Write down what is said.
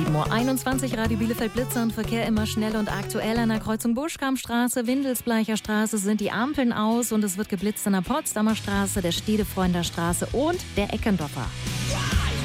7:21 Uhr, Radio Bielefeld Blitzer und Verkehr immer schnell und aktuell. An der Kreuzung Buschkampstraße, Windelsbleicher Straße sind die Ampeln aus und es wird geblitzt an der Potsdamer Straße, der Stedefreunderstraße und der Eckendorfer.